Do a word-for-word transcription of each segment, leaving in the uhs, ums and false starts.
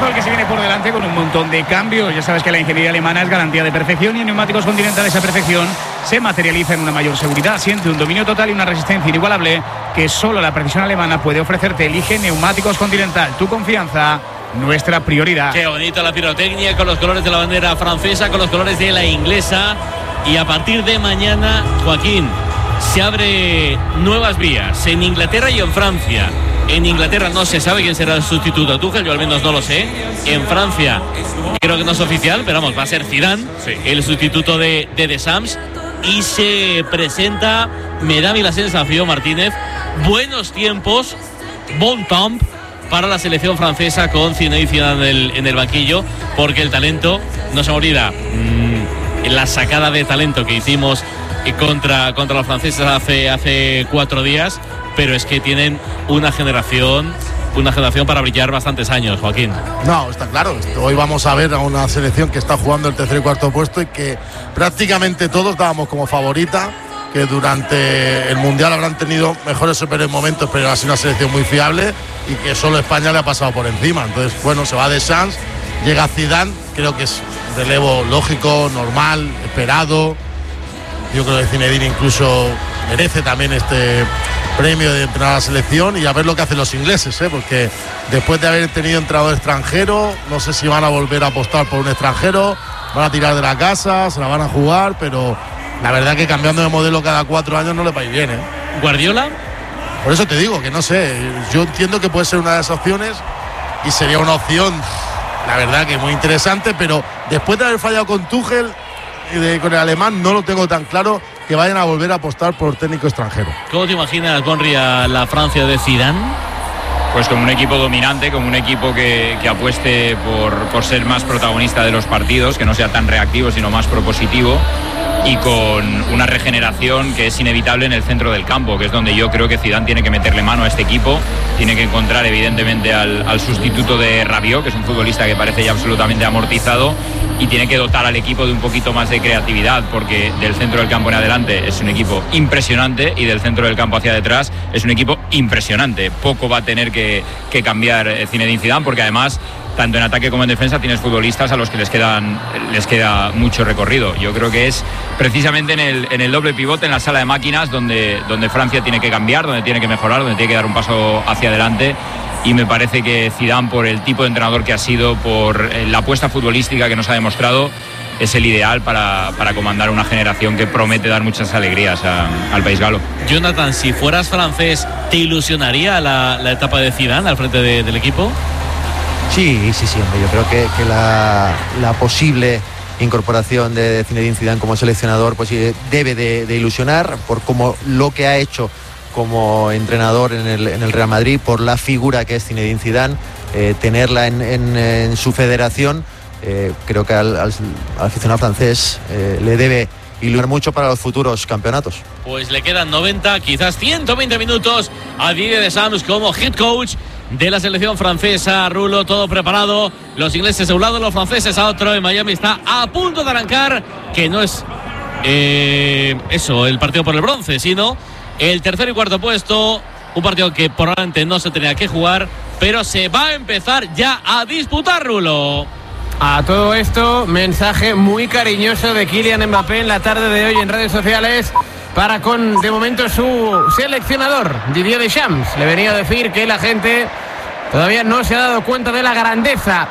el que se viene por delante con un montón de cambios. Ya sabes que la ingeniería alemana es garantía de perfección y en Neumáticos Continental esa perfección se materializa en una mayor seguridad. Siente un dominio total y una resistencia inigualable que solo la precisión alemana puede ofrecerte. Elige Neumáticos Continental. Tu confianza, nuestra prioridad. Qué bonita la pirotecnia con los colores de la bandera francesa, con los colores de la inglesa. Y a partir de mañana, Joaquín, se abre nuevas vías en Inglaterra y en Francia. En Inglaterra no se sabe quién será el sustituto de Tuchel, yo al menos no lo sé. En Francia creo que no es oficial, pero vamos, va a ser Zidane, sí, el sustituto de, de Deschamps. Y se presenta, me da a mí la sensación, Martínez, buenos tiempos, bon temps para la selección francesa con Zinedine Zidane en el, en el banquillo, porque el talento, no se me olvida, mmm, la sacada de talento que hicimos contra, contra los franceses hace, hace cuatro días, pero es que tienen una generación una generación para brillar bastantes años, Joaquín. No, está claro. Hoy vamos a ver a una selección que está jugando el tercer y cuarto puesto y que prácticamente todos dábamos como favorita, que durante el Mundial habrán tenido mejores o peores momentos, pero ha sido una selección muy fiable y que solo España le ha pasado por encima. Entonces, bueno, se va Deschamps, llega Zidane, creo que es un relevo lógico, normal, esperado. Yo creo que Zinedine incluso merece también este premio de entrenar a la selección y a ver lo que hacen los ingleses, ¿eh? Porque después de haber tenido entrenador extranjero, no sé si van a volver a apostar por un extranjero, van a tirar de la casa, se la van a jugar, pero la verdad que cambiando de modelo cada cuatro años no le va a ir bien, ¿eh? ¿Guardiola? Por eso te digo que no sé, yo entiendo que puede ser una de esas opciones y sería una opción, la verdad que muy interesante, pero después de haber fallado con Tuchel y de, con el alemán, no lo tengo tan claro que vayan a volver a apostar por técnico extranjero. ¿Cómo te imaginas, Conri, a la Francia de Zidane? Pues como un equipo dominante, como un equipo que, que apueste por, por ser más protagonista de los partidos, que no sea tan reactivo sino más propositivo, y con una regeneración que es inevitable en el centro del campo, que es donde yo creo que Zidane tiene que meterle mano a este equipo. Tiene que encontrar evidentemente al, al sustituto de Rabiot, que es un futbolista que parece ya absolutamente amortizado, y tiene que dotar al equipo de un poquito más de creatividad, porque del centro del campo en adelante es un equipo impresionante y del centro del campo hacia detrás es un equipo impresionante. Poco va a tener que, que cambiar Zinedine Zidane, porque además tanto en ataque como en defensa tienes futbolistas a los que les quedan les queda mucho recorrido. Yo creo que es precisamente en el, en el doble pivote, en la sala de máquinas, donde, donde Francia tiene que cambiar, donde tiene que mejorar, donde tiene que dar un paso hacia adelante. Y me parece que Zidane, por el tipo de entrenador que ha sido, por la apuesta futbolística que nos ha demostrado, es el ideal para, para comandar una generación que promete dar muchas alegrías a, al país galo. Jonathan, si fueras francés, ¿te ilusionaría la, la etapa de Zidane al frente de, del equipo? Sí, sí, sí, hombre. Yo creo que, que la, la posible incorporación de Zinedine Zidane como seleccionador pues debe de, de ilusionar por como lo que ha hecho como entrenador en el, en el Real Madrid, por la figura que es Zinedine Zidane, eh, tenerla en, en, en su federación, eh, creo que al, al, al aficionado francés eh, le debe ilusionar mucho para los futuros campeonatos. Pues le quedan noventa, quizás ciento veinte minutos a Didier Deschamps como head coach de la selección francesa. Rulo, todo preparado, los ingleses a un lado, los franceses a otro. En Miami está a punto de arrancar, que no es eh, eso, el partido por el bronce, sino el tercer y cuarto puesto, un partido que probablemente no se tenía que jugar, pero se va a empezar ya a disputar, Rulo. A todo esto, mensaje muy cariñoso de Kylian Mbappé en la tarde de hoy en redes sociales para con, de momento, su seleccionador, Didier Deschamps. Le venía a decir que la gente todavía no se ha dado cuenta de la grandeza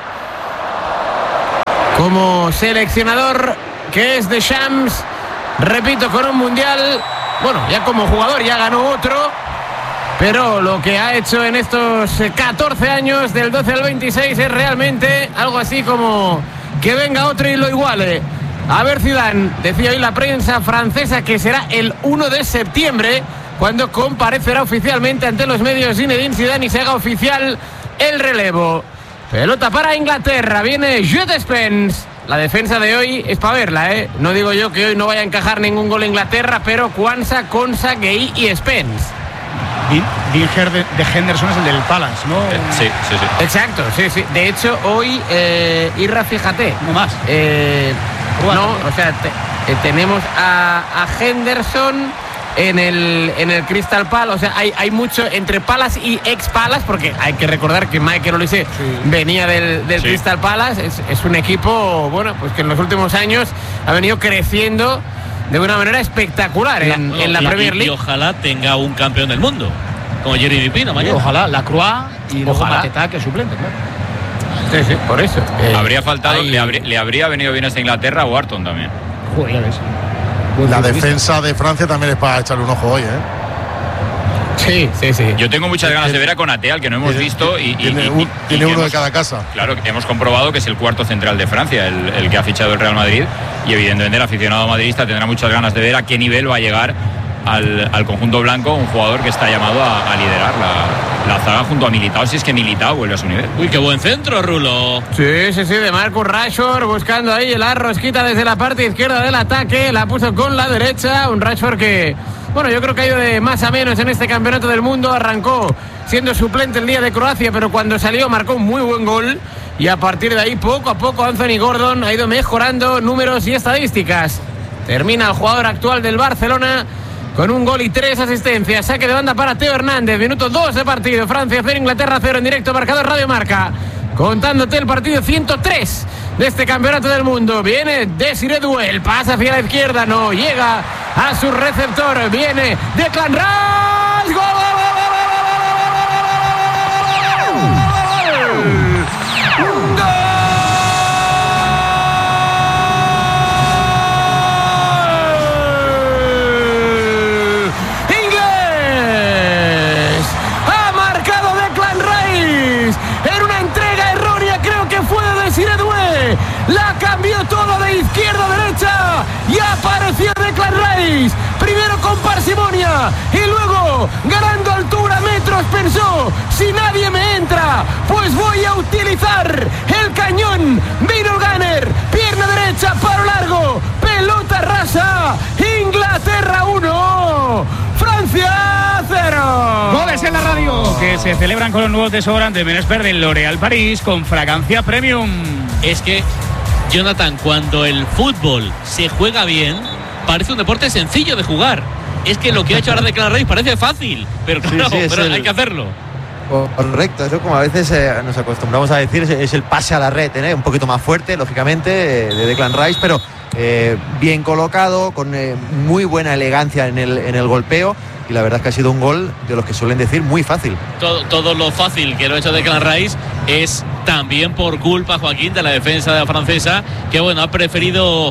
como seleccionador que es Deschamps. Repito, con un mundial, bueno, ya como jugador ya ganó otro, pero lo que ha hecho en estos catorce años, del doce al veintiséis, es realmente algo así como que venga otro y lo iguale. A ver, Zidane, decía hoy la prensa francesa que será el uno de septiembre cuando comparecerá oficialmente ante los medios Zinedine Zidane y se haga oficial el relevo. Pelota para Inglaterra, viene Jude Spence. La defensa de hoy es para verla, ¿eh? No digo yo que hoy no vaya a encajar ningún gol a Inglaterra, pero Kwanzaa, Konsa, Gueye y Spence. Dinger de, de Henderson es el del Palace, ¿no? Eh, sí, sí, sí. Exacto, sí, sí. De hecho, hoy, eh, Irra, fíjate. No más. Eh, no, o sea, te, eh, tenemos a, a Henderson en el, en el Crystal Palace. O sea, hay, hay mucho entre Palace y ex Palace, porque hay que recordar que Michael Olise sí. venía del, del sí. Crystal Palace. Es, es un equipo, bueno, pues que en los últimos años ha venido creciendo de una manera espectacular la, en, no, en la y, Premier League. Y ojalá tenga un campeón del mundo, como Jeremy Pino mañana. Ojalá, la Croix y luego Paquetá, que suplente, claro. Sí, sí, por eso. Eh, habría faltado, hay... le, habría, le habría venido bien a Inglaterra o Wharton también. Joder, la defensa de Francia también es para echarle un ojo hoy, ¿eh? Sí, sí, sí. Yo tengo muchas ganas de ver a Konaté, al que no hemos tiene, visto. Y, tiene y, un, y, tiene y uno hemos, de cada casa. Claro, hemos comprobado que es el cuarto central de Francia, el, el que ha fichado el Real Madrid. Y evidentemente el aficionado madridista tendrá muchas ganas de ver a qué nivel va a llegar al, al conjunto blanco, un jugador que está llamado a, a liderar la, la zaga junto a Militao, si es que Militao vuelve a su nivel. Uy, qué buen centro, Rulo. Sí, sí, sí, de Marcus Rashford, buscando ahí la rosquita desde la parte izquierda del ataque, la puso con la derecha, un Rashford que, bueno, yo creo que ha ido de más a menos en este campeonato del mundo. Arrancó siendo suplente el día de Croacia, pero cuando salió marcó un muy buen gol, y a partir de ahí poco a poco Anthony Gordon ha ido mejorando números y estadísticas. Termina el jugador actual del Barcelona con un gol y tres asistencias. Saque de banda para Teo Hernández. Minuto dos de partido. Francia cero, Inglaterra cero en directo. Marcador Radio Marca. Contándote el partido ciento tres de este campeonato del mundo. Viene Desiré Doué. Pasa hacia la izquierda. No llega a su receptor. Viene Declan Rice. ¡Gol! La cambió todo de izquierda a derecha y apareció Declan Rice, primero con parsimonia y luego ganando altura, metros. Pensó, si nadie me entra, pues voy a utilizar el cañón. Vino el gunner, pierna derecha, paro largo, pelota rasa. Inglaterra uno, Francia cero. Goles en la radio que se celebran con los nuevos desodorantes Menesper del L'Oréal París con fragancia premium. Es que, Jonathan, cuando el fútbol se juega bien, parece un deporte sencillo de jugar. Es que lo que ha hecho ahora Declan Rice parece fácil, pero claro, sí, sí, pero el... hay que hacerlo. Correcto, eso como a veces eh, nos acostumbramos a decir, es, es el pase a la red, ¿eh? Un poquito más fuerte, lógicamente, eh, de Declan Rice, pero eh, bien colocado, con eh, muy buena elegancia en el, en el golpeo. Y la verdad es que ha sido un gol de los que suelen decir muy fácil. Todo, todo lo fácil que lo ha hecho Declan Rice es también por culpa, Joaquín, de la defensa de la francesa, que bueno, ha preferido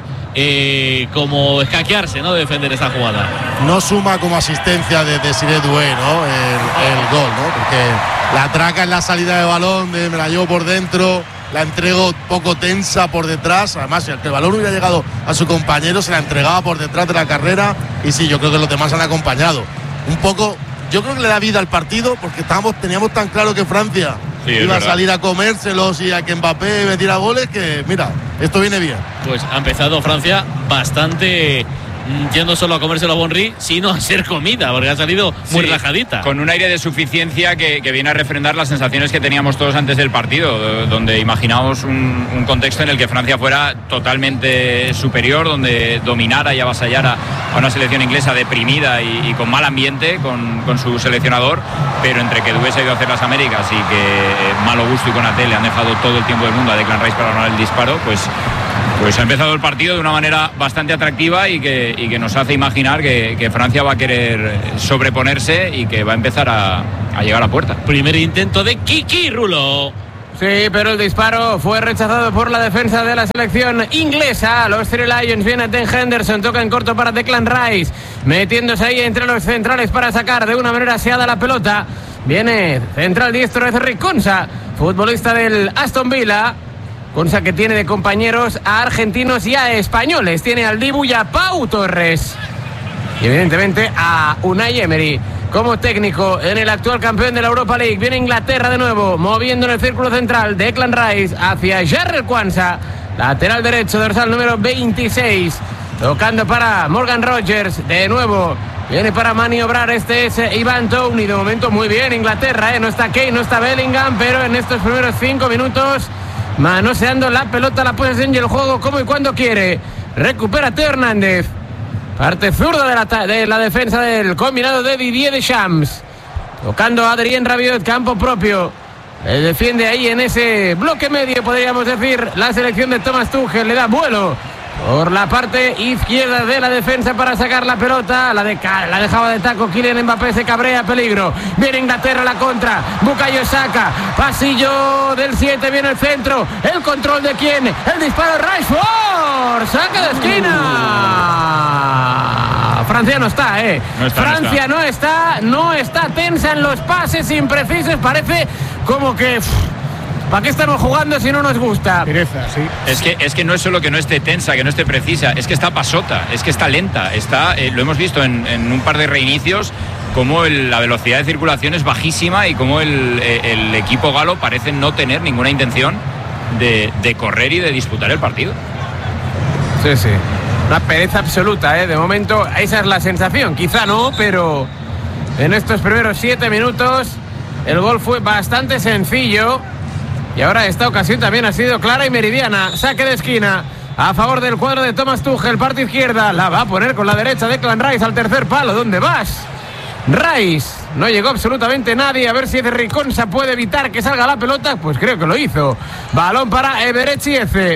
eh, como escaquearse, ¿no?, de defender esta jugada. No suma como asistencia de Desiré Doué, ¿no?, el, el gol, ¿no? Porque la atraca en la salida de balón, de, me la llevo por dentro, la entrego poco tensa por detrás. Además, si el balón hubiera llegado a su compañero, se la entregaba por detrás de la carrera. Y sí, yo creo que los demás han acompañado. Un poco, yo creo que le da vida al partido, porque estábamos, teníamos tan claro que Francia sí, iba a salir a comérselos y a que Mbappé metiera goles, que mira, esto viene bien. Pues ha empezado Francia bastante yendo solo a comérselo a Bonry, sino a ser comida, porque ha salido muy sí, rajadita. Con un aire de suficiencia que, que viene a refrendar las sensaciones que teníamos todos antes del partido, donde imaginábamos un, un contexto en el que Francia fuera totalmente superior, donde dominara y avasallara a una selección inglesa deprimida y, y con mal ambiente, con, con su seleccionador, pero entre que Doué se ha ido a hacer las Américas y que eh, malo gusto y Konaté le han dejado todo el tiempo del mundo a Declan Rice para ganar el disparo, pues Pues ha empezado el partido de una manera bastante atractiva y que, y que nos hace imaginar que, que Francia va a querer sobreponerse y que va a empezar a, a llegar a puerta. Primer intento de Kiki, Rulo. Sí, pero el disparo fue rechazado por la defensa de la selección inglesa. Los Three Lions, viene Ten Henderson, toca en corto para Declan Rice, metiéndose ahí entre los centrales para sacar de una manera aseada la pelota. Viene central diestro Ezri Konsa, futbolista del Aston Villa. Konsa, que tiene de compañeros a argentinos y a españoles. Tiene al Dibu y a Pau Torres. Y evidentemente a Unai Emery como técnico en el actual campeón de la Europa League. Viene Inglaterra de nuevo, moviendo en el círculo central. Declan Rice hacia Jarrell Quansah, lateral derecho, dorsal número veintiséis. Tocando para Morgan Rogers, de nuevo. Viene para maniobrar, este es Ivan Toney. De momento muy bien Inglaterra, ¿eh? No está Kane, no está Bellingham, pero en estos primeros cinco minutos manoseando la pelota, la posesión y el juego como y cuando quiere. Recupera Teo Hernández. Parte zurdo de la, de la defensa del combinado de Didier Deschamps. Tocando a Adrien Rabiot, campo propio. Eh, defiende ahí en ese bloque medio, podríamos decir, la selección de Thomas Tuchel. Le da vuelo por la parte izquierda de la defensa para sacar la pelota. La, de, la dejaba de taco Kylian Mbappé, se cabrea, peligro. Viene Inglaterra la contra. Bukayo Saka, pasillo del siete, viene el centro. ¿El control de quién? El disparo, Rashford, saca de esquina. Francia no está, ¿eh? No está, Francia no está. no está, no está tensa en los pases imprecisos. Parece como que... ¿Para qué estamos jugando si no nos gusta? Pereza, sí. Es que, es que no es solo que no esté tensa, que no esté precisa, es que está pasota, es que está lenta. Está, eh, lo hemos visto en, en un par de reinicios, como el, la velocidad de circulación es bajísima y como el, el equipo galo parece no tener ninguna intención de, de correr y de disputar el partido. Sí, sí. Una pereza absoluta, ¿eh? De momento esa es la sensación. Quizá no, pero en estos primeros siete minutos el gol fue bastante sencillo. Y ahora esta ocasión también ha sido clara y meridiana. Saque de esquina a favor del cuadro de Thomas Tuchel. Parte izquierda, la va a poner con la derecha Declan Rice al tercer palo. ¿Dónde vas? Rice, no llegó absolutamente nadie. A ver si Eze Riconsa puede evitar que salga la pelota. Pues creo que lo hizo. Balón para Eberechi Eze,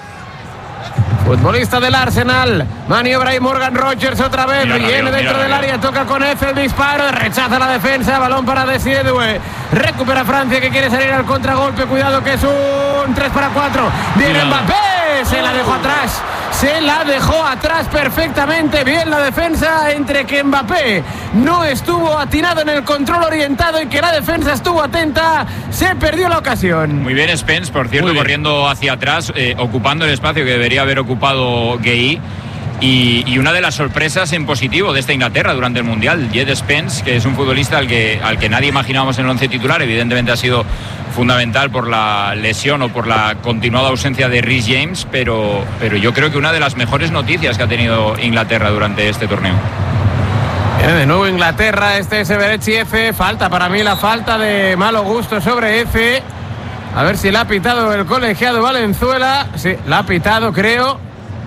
futbolista del Arsenal. Maniobra ahí Morgan Rogers otra vez. Mira, Viene mira, dentro mira, del mira. área. Toca con Eze el disparo. Rechaza la defensa. Balón para Desidue. Recupera Francia, que quiere salir al contragolpe. Cuidado que es un tres para cuatro. Viene Mira. Mbappé. Se la dejó atrás. Se la dejó atrás perfectamente. Bien la defensa, entre que Mbappé no estuvo atinado en el control orientado y que la defensa estuvo atenta. Se perdió la ocasión. Muy bien Spence, por cierto, Muy bien. corriendo hacia atrás, eh, ocupando el espacio que debería haber ocupado Gueye. Y, y una de las sorpresas en positivo de esta Inglaterra durante el Mundial, Jed Spence, que es un futbolista al que, al que nadie imaginábamos en el once titular. Evidentemente ha sido fundamental por la lesión o por la continuada ausencia de Reece James, pero, pero yo creo que una de las mejores noticias que ha tenido Inglaterra durante este torneo. Viene de nuevo Inglaterra, este es Eberechi Eze. Falta para mí, la falta de malo gusto sobre Eze. A ver si la ha pitado el colegiado Valenzuela. Sí, la ha pitado, creo.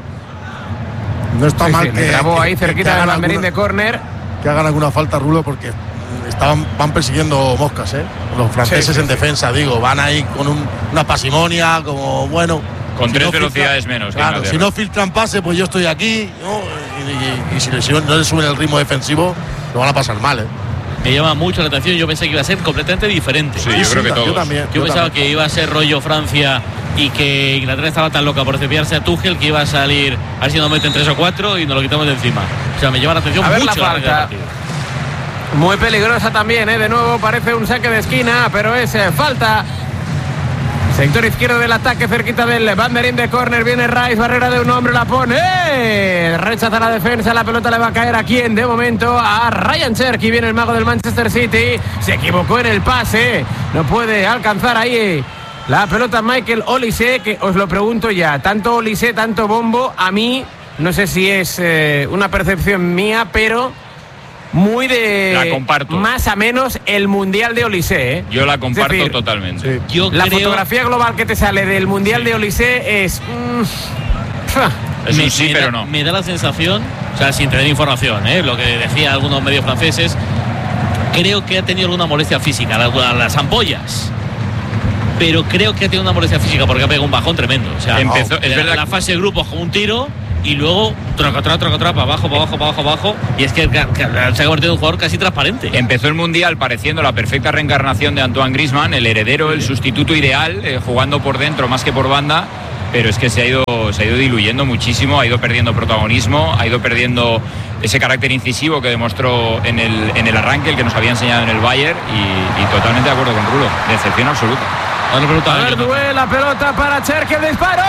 No está Sí, mal sí, que, le grabó que- ahí que- cerquita que del hagan banderín de alguna- córner. que hagan alguna falta, Rulo, porque estaban, van persiguiendo moscas, ¿eh? Los franceses Sí, sí, en sí. defensa, digo, van ahí con un- una pasimonia, como bueno. Con si tres no filtran- velocidades menos que Claro, Inglaterra. si no filtran pase, pues yo estoy aquí, ¿no? Y, y- y si le- si no le suben el ritmo defensivo, lo van a pasar mal, ¿eh? Me llama mucho la atención. Yo pensé que iba a ser completamente diferente. Sí, yo creo que yo todos. también. Yo pensaba también. que iba a ser rollo Francia y que Inglaterra estaba tan loca por cepillarse a Tuchel que iba a salir, a ver si nos meten tres o cuatro y nos lo quitamos de encima. O sea, me llama la atención A ver la mucho la arranque del falta. partido. Muy peligrosa también, ¿eh? De nuevo parece un saque de esquina, pero es eh, falta. Sector izquierdo del ataque, cerquita del banderín de córner. Viene Rice, barrera de un hombre, la pone. ¡Eh! Rechaza la defensa, la pelota le va a caer a quién de momento. A Ryan Cherky, viene el mago del Manchester City. Se equivocó en el pase. No puede alcanzar ahí la pelota Michael Olise, que os lo pregunto ya. Tanto Olise, tanto bombo, a mí, no sé si es eh, una percepción mía, pero... muy de La comparto. más a menos el Mundial de Olise, ¿eh? Yo la comparto Es decir, totalmente. Sí. Yo la creo, fotografía global que te sale del Mundial de Olise es... mm, fa. Es me, un sí, me pero da, no. me da la sensación, o sea, sin tener información, ¿eh? Lo que decía algunos medios franceses, creo que ha tenido alguna molestia física, las, las ampollas. Pero creo que ha tenido una molestia física porque ha pegado un bajón tremendo. O sea, Empezó- es la, verdad la que- fase de grupos con un tiro y luego troca, troca, troca, troca, para abajo, para abajo, para abajo, para abajo. Y es que, que- que se ha convertido en un jugador casi transparente. Empezó el Mundial pareciendo la perfecta reencarnación de Antoine Griezmann, el heredero, el sustituto ideal, eh, jugando por dentro más que por banda, pero es que se ha ido se ha ido diluyendo muchísimo, ha ido perdiendo protagonismo, ha ido perdiendo ese carácter incisivo que demostró en el, en el arranque, el que nos había enseñado en el Bayern, y, y totalmente de acuerdo con Rulo, decepción absoluta. Ahora le pregunto A a ver, Jonathan. duele la pelota para Cherky, el disparo.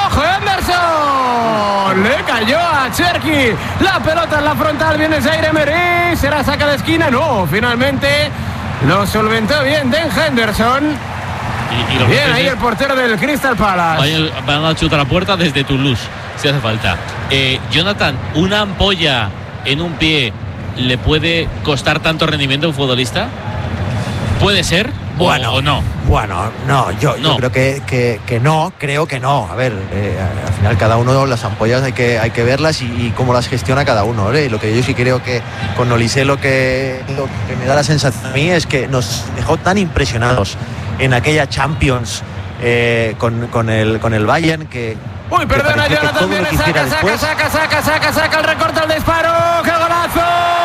Henderson le cayó a Cherky. La pelota en la frontal, viene Zaire Emery. ¿Será saca de esquina? No, finalmente lo solventó bien Den Henderson. Y, y los Bien ahí franceses el portero del Crystal Palace. vayan- van a chutar a la puerta desde Toulouse, si hace falta. Eh, Jonathan, ¿una ampolla en un pie le puede costar tanto rendimiento a un futbolista? ¿Puede ser? bueno, o, o no. Bueno, no, yo, no. yo creo que, que, que no, creo que no. A ver, eh, al final cada uno, las ampollas hay que, hay que verlas y, y cómo las gestiona cada uno, ¿eh? Y lo que yo sí creo que con Olise lo que, lo que me da la sensación a mí es que nos dejó tan impresionados en aquella Champions eh, con, con, el, con el Bayern que... Uy, perdona, Jonathan, viene, saca, saca, saca, saca, saca, saca, el recorte, el disparo, ¡qué golazo!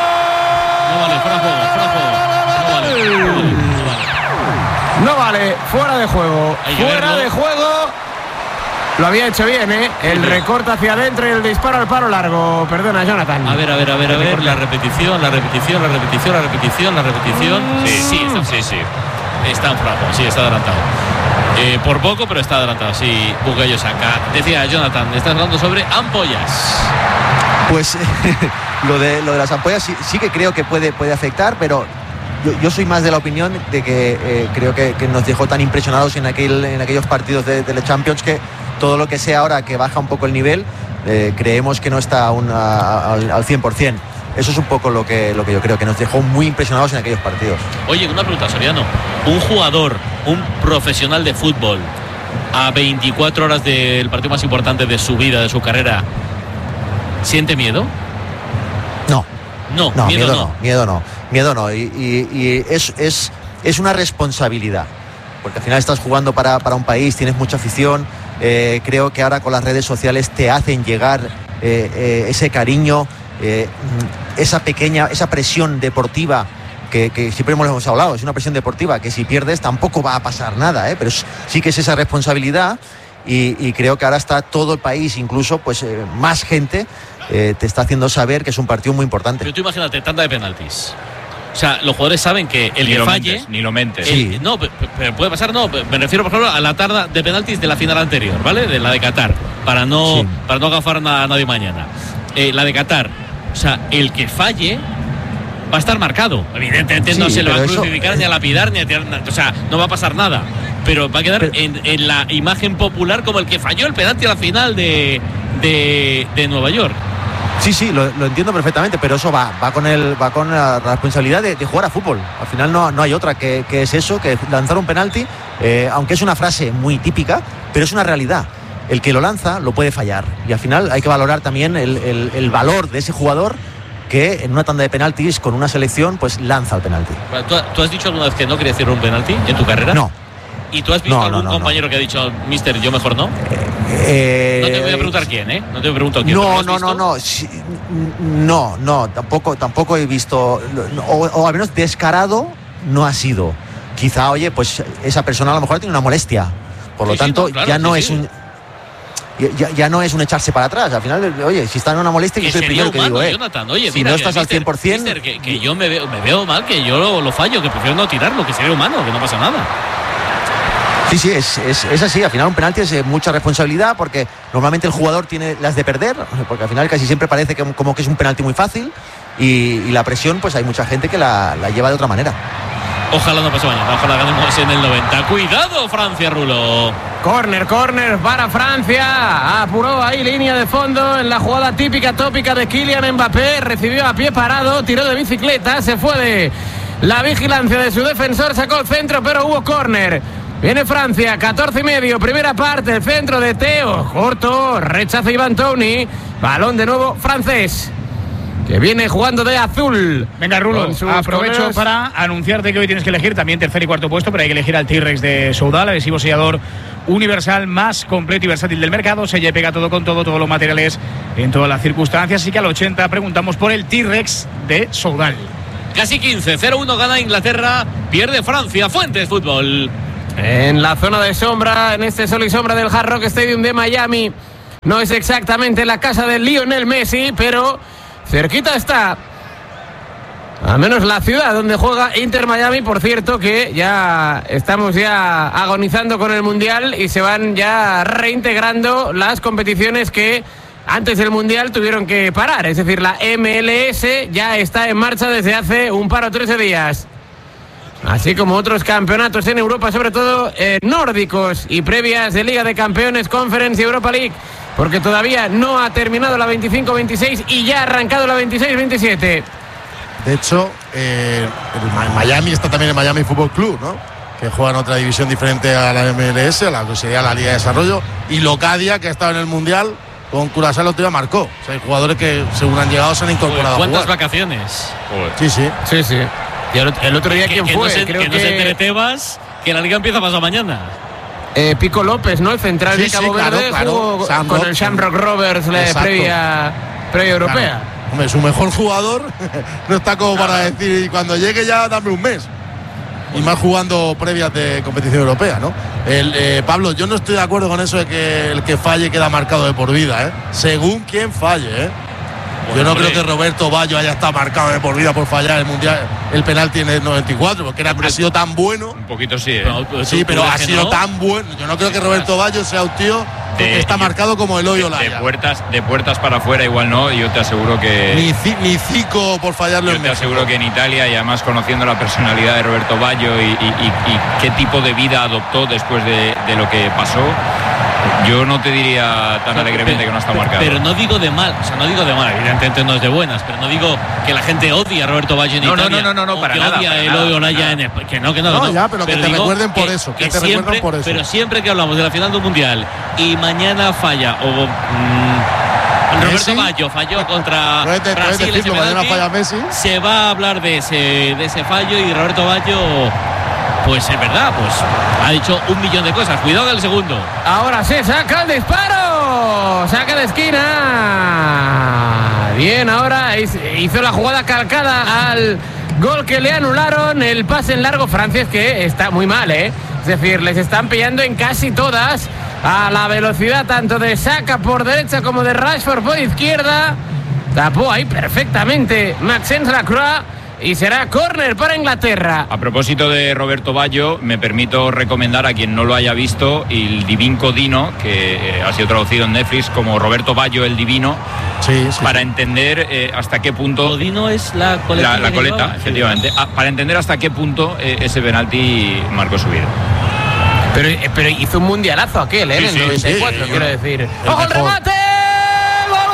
No vale, fuera de juego, fuera de juego. No vale, no vale, no vale. No vale, fuera de juego, fuera de juego. Lo había hecho bien, ¿eh? El recorte hacia adentro y el disparo al paro largo. Perdona, Jonathan. A ver, a ver, a ver, a ver, la repetición, la repetición, la repetición, la repetición, la repetición. Sí, sí, está, sí, sí. Está en fuera de juego, sí, está adelantado. Eh, por poco, pero está adelantado, sí, Bukayo Saka. Decía Jonathan, estás hablando sobre ampollas. Pues lo de lo de las ampollas sí, sí que creo que puede, puede afectar, pero yo, yo soy más de la opinión de que eh, creo que, que nos dejó tan impresionados en, aquel, en aquellos partidos de, de la Champions que todo lo que sea ahora que baja un poco el nivel, eh, creemos que no está aún a, a, al, al cien por ciento. Eso es un poco lo que, lo que yo creo, que nos dejó muy impresionados en aquellos partidos. Oye, una pregunta, Soriano. Un jugador, un profesional de fútbol, a veinticuatro horas del partido más importante de su vida, de su carrera, ¿siente miedo? No. No, no miedo, miedo no. no. Miedo no, miedo no. Y, y, y es, es, es una responsabilidad, porque al final estás jugando para, para un país, tienes mucha afición. Eh, creo que ahora con las redes sociales te hacen llegar eh, eh, ese cariño, eh, esa pequeña, esa presión deportiva que, que siempre hemos hablado, es una presión deportiva que si pierdes tampoco va a pasar nada, ¿eh? Pero sí que es esa responsabilidad y, y creo que ahora está todo el país, incluso pues eh, más gente eh, te está haciendo saber que es un partido muy importante. Pero tú imagínate, tanda de penaltis. O sea, los jugadores saben que el ni que lo falle... Mentes, ni lo mentes. El, sí. No, pero puede pasar, no. Me refiero, por ejemplo, a la tanda de penaltis de la final anterior, ¿vale? De la de Qatar, para no, sí. para no agafar a nadie mañana. Eh, la de Qatar. O sea, el que falle va a estar marcado. Evidentemente sí, no se le va a crucificar eso... ni a lapidar, ni a tirar, o sea, no va a pasar nada. Pero va a quedar pero... en, en la imagen popular como el que falló el penalti a la final de, de, de Nueva York. Sí, sí, lo, lo entiendo perfectamente, pero eso va, va con el, va con la responsabilidad de, de jugar a fútbol. Al final no, no hay otra que, que es eso, que lanzar un penalti, eh, aunque es una frase muy típica, pero es una realidad. El que lo lanza lo puede fallar. Y al final hay que valorar también el, el, el valor de ese jugador que en una tanda de penaltis con una selección pues lanza el penalti. ¿Tú, ¿Tú has dicho alguna vez que no querías tirar un penalti en tu carrera? No. ¿Y tú has visto no, algún no, no, compañero no. que ha dicho, mister, yo mejor no? Eh, no te voy a preguntar quién, ¿eh? No te pregunto quién. No, no, no, no, sí, no, no, tampoco, tampoco he visto, o, o al menos descarado no ha sido. Quizá, oye, pues esa persona a lo mejor tiene una molestia, por lo sí, tanto sí, no, claro, ya no sí, es sí. un, ya, ya no es un echarse para atrás. Al final, oye, si está en una molestia, yo soy el primero humano, que digo, eh, Jonathan, oye, si mira, no estás que, al cien por ciento, mister, que, que yo me veo, me veo mal, que yo lo, lo fallo, que prefiero no tirarlo, que sería humano, que no pasa nada. Sí, sí, es, es, es así. Al final un penalti es mucha responsabilidad porque normalmente el jugador tiene las de perder, porque al final casi siempre parece que, como que es un penalti muy fácil y, y la presión, pues hay mucha gente que la, la lleva de otra manera. Ojalá no pase mañana, ojalá ganemos en el noventa. Cuidado, Francia, Rulo. Corner, corner para Francia. Apuró ahí línea de fondo en la jugada típica, tópica de Kylian Mbappé. Recibió a pie parado, tiró de bicicleta, se fue de la vigilancia de su defensor, sacó el centro, pero hubo corner. Viene Francia, catorce y medio, primera parte, el centro de Teo, corto, rechaza Ivan Toney, balón de nuevo francés, que viene jugando de azul. Venga, Rulo, aprovecho colores. para anunciarte que hoy tienes que elegir también tercer y cuarto puesto, pero hay que elegir al T-Rex de Soudal, adhesivo sellador universal más completo y versátil del mercado. Sella y pega todo con todo, todos los materiales en todas las circunstancias. Así que al ochenta preguntamos por el T-Rex de Soudal. Casi quince, cero uno gana Inglaterra, pierde Francia. Fuentes Fútbol. En la zona de sombra, en este sol y sombra del Hard Rock Stadium de Miami. No es exactamente la casa de Lionel Messi, pero cerquita está. Al menos la ciudad donde juega Inter Miami. Por cierto que ya estamos ya agonizando con el Mundial y se van ya reintegrando las competiciones que antes del Mundial tuvieron que parar. Es decir, la M L S ya está en marcha desde hace un par o trece días. Así como otros campeonatos en Europa, sobre todo eh, nórdicos y previas de Liga de Campeones, Conference y Europa League, porque todavía no ha terminado la veinticinco veintiséis y ya ha arrancado la veintiséis veintisiete. De hecho, eh, el Miami está también el Miami Fútbol Club, ¿no? que juega en otra división diferente a la M L S, a la que sería la Liga de Desarrollo, y Locadia, que ha estado en el Mundial con Curaçao, el otro día marcó. O sea, hay jugadores que según han llegado se han incorporado. ¿Cuántas a jugar. vacaciones? Sí, sí. Sí, sí. Y el, el otro día, que, ¿quién que fue? No se, Creo que, que no se entere Tebas, que la liga empieza pasado mañana. Eh, Pico López, ¿no? El central Sí, de Cabo sí, claro, Verde, claro. jugó Sam con Rock, el Shamrock Rovers la Exacto. previa, previa europea. Claro. Hombre, su mejor jugador no está como para decir, y cuando llegue ya dame un mes. Y más jugando previas de competición europea, ¿no? El, eh, Pablo, yo no estoy de acuerdo con eso de que el que falle queda marcado de por vida, ¿eh? Según quien falle, ¿eh? Yo no creo que Roberto Baggio haya estado marcado de por vida por fallar el mundial, el penalti en el noventa y cuatro, porque era, ha sido tan bueno. Un poquito sí, ¿eh? Pero, Sí, pero ha sido no? tan bueno. Yo no creo que Roberto Baggio sea un tío que De- está marcado como Eloy De, Olaya. de puertas, de puertas para afuera igual no, yo te aseguro que... Ni, Ci- ni Zico por fallarlo Yo en te México. aseguro que en Italia, y además conociendo la personalidad de Roberto Baggio y, y- y- y qué tipo de vida adoptó después de, de lo que pasó, yo no te diría tan alegremente que no está marcado. Pero no digo de mal, o sea, no digo de mal, evidentemente no es de buenas, pero no digo que la gente odie a Roberto Baggio en No, no, Italia. no, no, no, o para que nada, odie a para Eloy nada, Olaya para en España. Que no, que no, No, no. ya, pero que te digo recuerden por eso, que te recuerden siempre, por eso. Pero siempre que hablamos de la final del Mundial y mañana falla o mm, Roberto Messi. Baggio falló contra Puedes, puedes Brasil ese decirlo, mañana penalti, falla Messi. se va a hablar de ese, de ese fallo y Roberto Baggio, pues es verdad, pues ha dicho un millón de cosas. Cuidado del segundo. Ahora se saca el disparo. Saca de esquina. Bien, ahora hizo la jugada calcada al gol que le anularon. El pase en largo. Francia es que está muy mal, ¿eh? Es decir, les están pillando en casi todas. A la velocidad tanto de Saka por derecha como de Rashford por izquierda. Tapó ahí perfectamente Maxence Lacroix. Y será córner para Inglaterra. A propósito de Roberto Baggio, me permito recomendar a quien no lo haya visto el Divin Codino, que eh, ha sido traducido en Netflix como Roberto Baggio el Divino, Sí, sí. para entender eh, hasta qué punto... Codino es la coleta. La, la que coleta, llevaba. efectivamente. Ah, para entender hasta qué punto eh, ese penalti marcó su vida. Pero, pero hizo un mundialazo aquel, ¿eh? Sí, en el sí, noventa y cuatro, sí, quiero el decir. mejor. ¡Ojo el remate! ¡Gol, gol,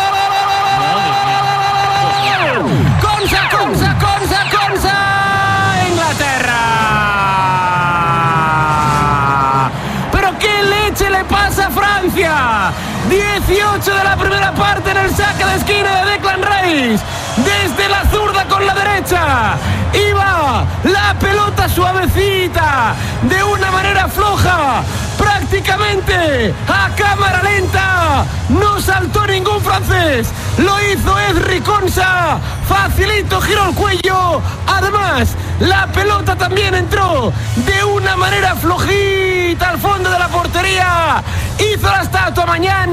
gol, gol, gol! ¡Consa, Consa, Consa, Consa! ¡Inglaterra! ¿Pero qué leche le pasa a Francia? dieciocho de la primera parte en el saque de esquina de Declan Rice. Desde la zurda con la derecha. Iba la pelota suavecita. De una manera floja. Prácticamente a cámara lenta. No saltó ningún francés. Lo hizo Ezri Konsa. Facilito, giró el cuello. Además, la pelota también entró de una manera flojita al fondo de la portería. Hizo la estatua mañana.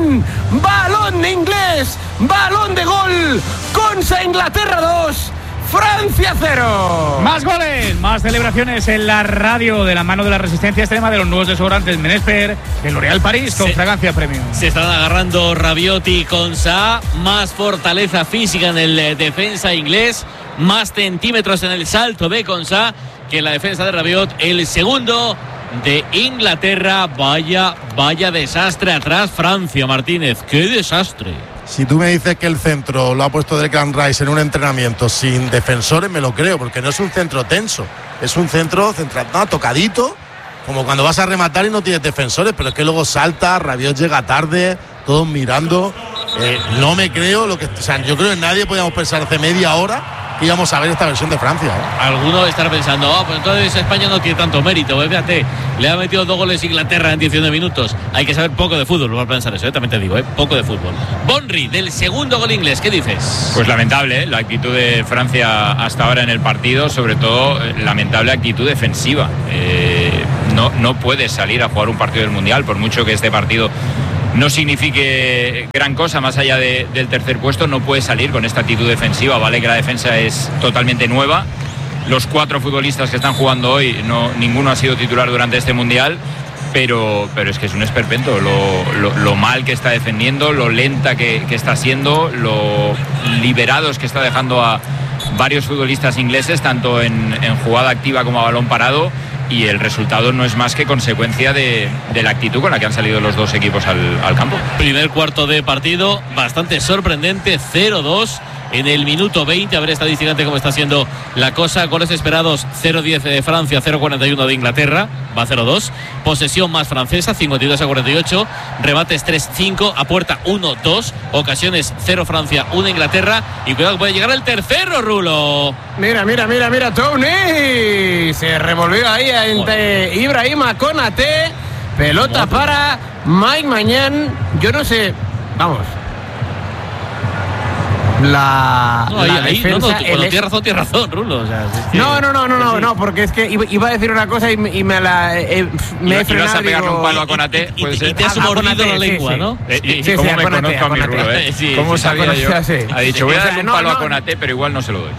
Balón de inglés. Balón de gol. Konsa, Inglaterra dos. Francia cero. Más goles, más celebraciones en la radio de la mano de la resistencia extrema de los nuevos desodorantes Menesper de L'Oréal París con Sí. fragancia premium. Se están agarrando Rabiot y Konsa. Más fortaleza física en el eh, defensa inglés. Más centímetros en el salto de Konsa que en la defensa de Rabiot. El segundo de Inglaterra. Vaya, vaya desastre atrás Francia, Martínez. ¡Qué desastre! Si tú me dices que el centro lo ha puesto Declan Rice en un entrenamiento sin defensores, me lo creo, porque no es un centro tenso. Es un centro centrado, no, tocadito, como cuando vas a rematar y no tienes defensores, pero es que luego salta, Rabiot llega tarde, todos mirando. Eh, no me creo lo que. O sea, yo creo que nadie podíamos pensar hace media hora que íbamos a ver esta versión de Francia, ¿eh? Alguno estará pensando, ah, pues entonces España no tiene tanto mérito. Pues fíjate, le ha metido dos goles Inglaterra en diecinueve minutos. Hay que saber poco de fútbol para pensar eso, ¿eh? También te digo, ¿eh? Poco de fútbol. Bonri, del segundo gol inglés, ¿qué dices? Pues lamentable, ¿eh? La actitud de Francia hasta ahora en el partido, sobre todo eh, lamentable actitud defensiva. Eh, no, no puedes salir a jugar un partido del Mundial, por mucho que este partido no signifique gran cosa más allá de, del tercer puesto, no puede salir con esta actitud defensiva. Vale que la defensa es totalmente nueva. Los cuatro futbolistas que están jugando hoy, no, ninguno ha sido titular durante este Mundial, pero, pero es que es un esperpento lo, lo, lo mal que está defendiendo, lo lenta que, que está siendo, lo liberados que está dejando a varios futbolistas ingleses, tanto en, en jugada activa como a balón parado. Y el resultado no es más que consecuencia de, de la actitud con la que han salido los dos equipos al, al campo. Primer cuarto de partido, bastante sorprendente, cero dos. en el minuto veinte. A ver estadísticamente cómo está siendo la cosa. Goles esperados cero diez de Francia, cero cuarenta y uno de Inglaterra, va cero dos. Posesión más francesa, cincuenta y dos a cuarenta y ocho. Rebates tres cinco, a puerta uno dos. Ocasiones cero Francia, uno Inglaterra. Y cuidado que puede llegar el tercero, Rulo. Mira, mira, mira, mira, Tony. Se revolvió ahí entre Ibrahima Konaté. Pelota para Mike Maignan. Yo no sé, vamos. La, no, la ahí, defensa, no, no, cuando el... tienes razón, tienes razón, Rulo. O sea, es que... No, no, no, no, no, no, porque es que iba, iba a decir una cosa y, y me la eh, me he frenado. Ibas a pegarle digo, un palo a Konaté, y, y, y, y te has mordido la lengua, sí, ¿no? Eh, y, sí, ¿Cómo sí, me Konaté, conozco a mi Rulo, eh? Sí, ¿Cómo sí, sabía yo? Sí. Ha dicho, voy a O sea, darle un no, palo no. a Konaté, pero igual no se lo doy.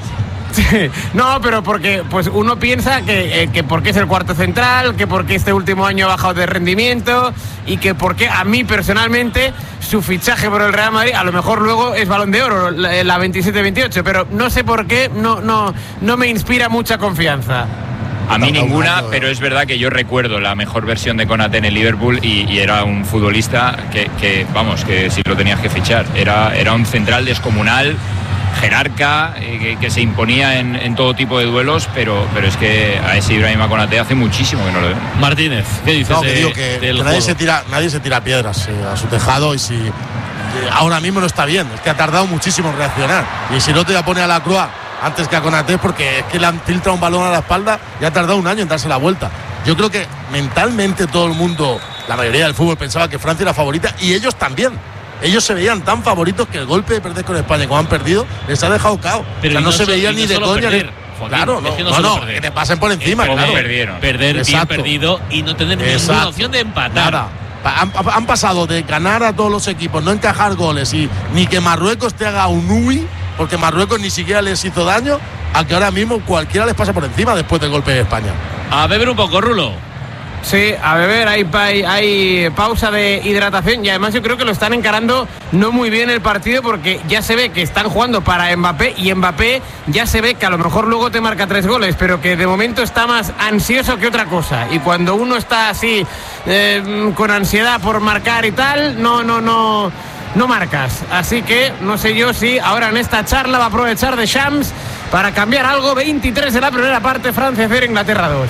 No, pero porque pues uno piensa que, eh, que porque es el cuarto central, que porque este último año ha bajado de rendimiento y que porque a mí personalmente su fichaje por el Real Madrid a lo mejor luego es Balón de Oro, la, la veintisiete veintiocho, pero no sé por qué no, no, no me inspira mucha confianza. A mí ninguna, pero es verdad que yo recuerdo la mejor versión de Konaté en el Liverpool y, y era un futbolista que, que, vamos, que si lo tenías que fichar. Era, era un central descomunal, jerarca, eh, que, que se imponía en, en todo tipo de duelos, pero, pero es que a ese Ibrahima Konaté hace muchísimo que no lo veo. Martínez, ¿qué dices? No, que de, digo que, que nadie, se tira, nadie se tira piedras eh, a su tejado y si eh, ahora mismo no está bien, es que ha tardado muchísimo en reaccionar. Y si no te la pone a la Croix antes que a Konaté, porque es que le han filtrado un balón a la espalda y ha tardado un año en darse la vuelta. Yo creo que mentalmente todo el mundo, la mayoría del fútbol, pensaba que Francia era favorita y ellos también. Ellos se veían tan favoritos que el golpe de perder con España, como han perdido, les ha dejado cao. Pero o sea, no, no se so, veía no ni de coña. Perder, ni... Joaquín, claro, no, es que no, no, no perder. que te pasen por encima, es claro. Perdieron. Perder Exacto. bien perdido y no tener Exacto. ninguna opción de empatar. Nada. Han, han pasado de ganar a todos los equipos, no encajar goles y ni que Marruecos te haga un uy, porque Marruecos ni siquiera les hizo daño, a que ahora mismo cualquiera les pasa por encima después del golpe de España. A beber un poco, Rulo. Sí, a beber, hay, hay, hay pausa de hidratación y además yo creo que lo están encarando no muy bien el partido porque ya se ve que están jugando para Mbappé y Mbappé ya se ve que a lo mejor luego te marca tres goles, pero que de momento está más ansioso que otra cosa y cuando uno está así eh, con ansiedad por marcar y tal, no, no, no, no marcas. Así que no sé yo si ahora en esta charla va a aprovechar Deschamps para cambiar algo. Veintitrés de la primera parte, Francia cero, Inglaterra dos.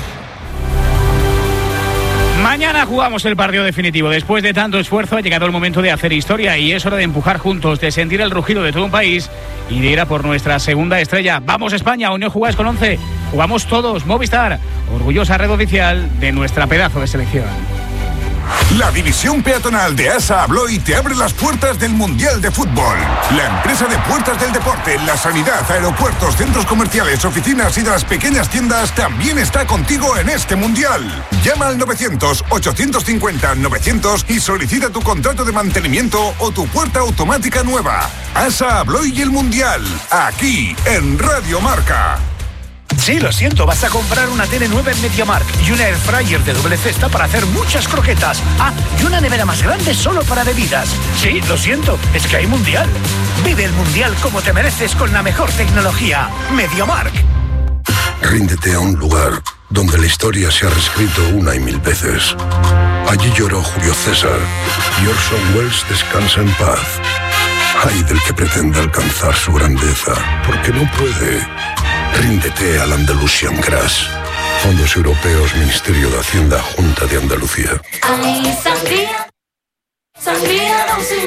Mañana jugamos el partido definitivo. Después de tanto esfuerzo ha llegado el momento de hacer historia y es hora de empujar juntos, de sentir el rugido de todo un país y de ir a por nuestra segunda estrella. Vamos España, hoy no jugáis con once, jugamos todos. Movistar, orgullosa red oficial de nuestra pedazo de selección. La división peatonal de ASA Abloy te abre las puertas del Mundial de Fútbol. La empresa de puertas del deporte, la sanidad, aeropuertos, centros comerciales, oficinas y de las pequeñas tiendas también está contigo en este Mundial. Llama al novecientos, ochocientos cincuenta, novecientos y solicita tu contrato de mantenimiento o tu puerta automática nueva. ASA Abloy y el Mundial, aquí en Radio Marca. Sí, lo siento, vas a comprar una tele nueva en MediaMarkt y una air fryer de doble cesta para hacer muchas croquetas. Ah, y una nevera más grande solo para bebidas. Sí, lo siento, es que hay Mundial. Vive el Mundial como te mereces con la mejor tecnología. MediaMarkt. Ríndete a un lugar donde la historia se ha reescrito una y mil veces. Allí lloró Julio César y Orson Welles descansa en paz. Ay del que pretenda alcanzar su grandeza, porque no puede. Ríndete al Andalusian Grass. Fondos Europeos, Ministerio de Hacienda, Junta de Andalucía. Ay, sangría, sangría,